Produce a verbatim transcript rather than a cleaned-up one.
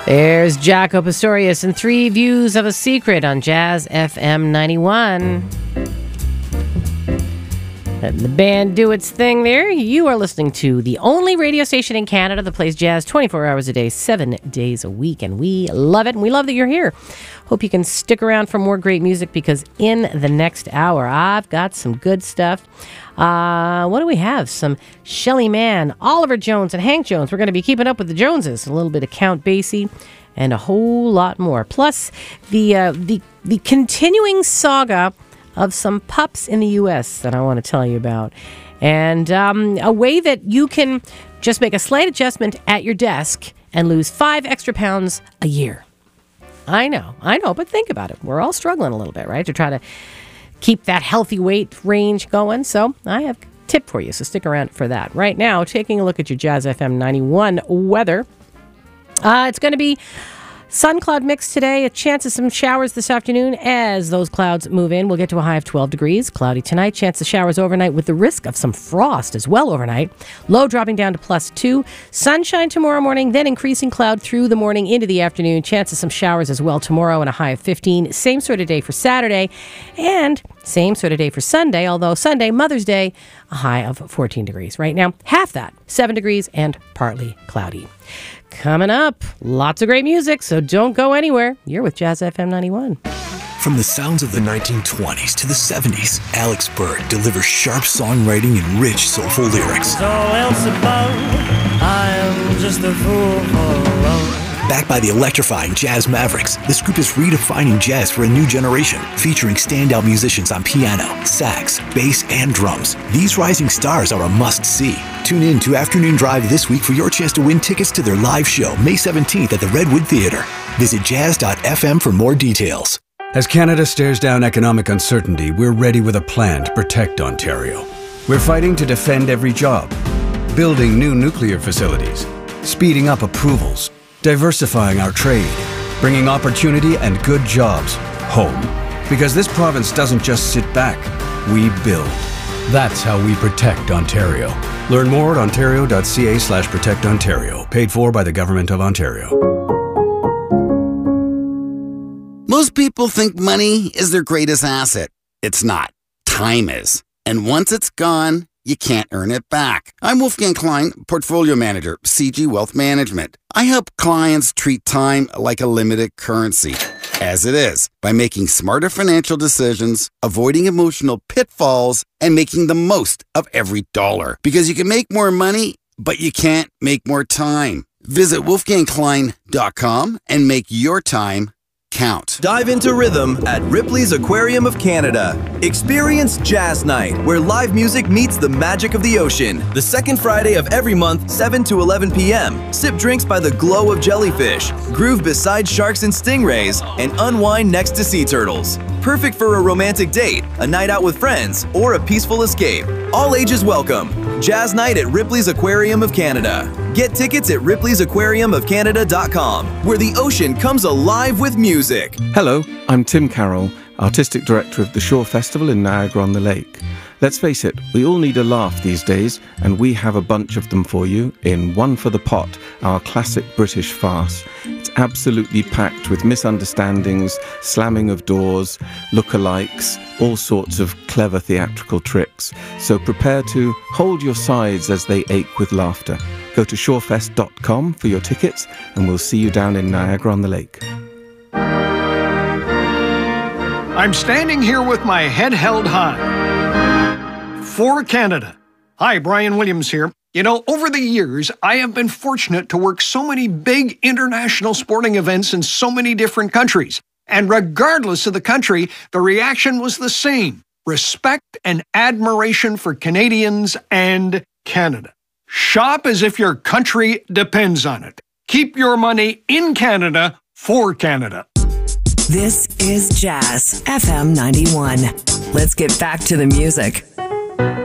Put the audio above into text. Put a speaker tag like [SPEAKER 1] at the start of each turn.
[SPEAKER 1] There's Jaco Pastorius and Three Views of a Secret on Jazz F M ninety-one. Letting the band do its thing there. You are listening to the only radio station in Canada that plays jazz twenty-four hours a day, seven days a week, and we love it, and we love that you're here. Hope you can stick around for more great music, because in the next hour, I've got some good stuff. Uh, what do we have? Some Shelly Manne, Oliver Jones, and Hank Jones. We're going to be keeping up with the Joneses. A little bit of Count Basie, and a whole lot more. Plus, the uh, the the continuing saga of some pups in the U S that I want to tell you about. And um, a way that you can just make a slight adjustment at your desk and lose five extra pounds a year. I know, I know, but think about it. We're all struggling a little bit, right, to try to keep that healthy weight range going. So I have a tip for you, so stick around for that. Right now, taking a look at your Jazz F M ninety-one weather. Uh, it's going to be sun cloud mix today, a chance of some showers this afternoon as those clouds move in. We'll get to a high of twelve degrees. Cloudy tonight, chance of showers overnight with the risk of some frost as well overnight. Low dropping down to plus two. Sunshine tomorrow morning, then increasing cloud through the morning into the afternoon. Chance of some showers as well tomorrow and a high of fifteen. Same sort of day for Saturday and same sort of day for Sunday, although Sunday, Mother's Day, a high of fourteen degrees. Right now, half that, seven degrees and partly cloudy. Coming up, lots of great music, so don't go anywhere. You're with Jazz F M ninety-one.
[SPEAKER 2] From the sounds of the nineteen twenties to the seventies, Alex Bird delivers sharp songwriting and rich, soulful lyrics.
[SPEAKER 3] So else above, I am just a fool for love.
[SPEAKER 2] Backed by the electrifying Jazz Mavericks, this group is redefining jazz for a new generation, featuring standout musicians on piano, sax, bass, and drums. These rising stars are a must-see. Tune in to Afternoon Drive this week for your chance to win tickets to their live show, May seventeenth at the Redwood Theatre. Visit jazz dot f m for more details.
[SPEAKER 4] As Canada stares down economic uncertainty, we're ready with a plan to protect Ontario. We're fighting to defend every job, building new nuclear facilities, speeding up approvals, diversifying our trade, bringing opportunity and good jobs home. Because this province doesn't just sit back, we build. That's how we protect Ontario. Learn more at ontario dot c a slash protect ontario. Paid for by the Government of Ontario.
[SPEAKER 5] Most people think money is their greatest asset. It's not. Time is. And once it's gone, you can't earn it back. I'm Wolfgang Klein, Portfolio Manager, C G Wealth Management. I help clients treat time like a limited currency, as it is, by making smarter financial decisions, avoiding emotional pitfalls, and making the most of every dollar. Because you can make more money, but you can't make more time. Visit wolfgang klein dot com and make your time count.
[SPEAKER 6] Dive into rhythm at Ripley's Aquarium of Canada. Experience Jazz Night, where live music meets the magic of the ocean. The second Friday of every month, seven to eleven p.m. Sip drinks by the glow of jellyfish, groove beside sharks and stingrays, and unwind next to sea turtles. Perfect for a romantic date, a night out with friends, or a peaceful escape. All ages welcome. Jazz Night at Ripley's Aquarium of Canada. Get tickets at ripleys aquarium of canada dot com, where the ocean comes alive with music.
[SPEAKER 7] Hello, I'm Tim Carroll, Artistic Director of the Shore Festival in Niagara-on-the-Lake. Let's face it, we all need a laugh these days, and we have a bunch of them for you in One for the Pot, our classic British farce. It's absolutely packed with misunderstandings, slamming of doors, lookalikes, all sorts of clever theatrical tricks. So prepare to hold your sides as they ache with laughter. Go to shorefest dot com for your tickets, and we'll see you down in Niagara-on-the-Lake.
[SPEAKER 8] I'm standing here with my head held high. For Canada. Hi, Brian Williams here. You know, over the years, I have been fortunate to work so many big international sporting events in so many different countries. And regardless of the country, the reaction was the same. Respect and admiration for Canadians and Canada. Shop as if your country depends on it. Keep your money in Canada for Canada.
[SPEAKER 9] This is Jazz F M ninety-one. Let's get back to the music.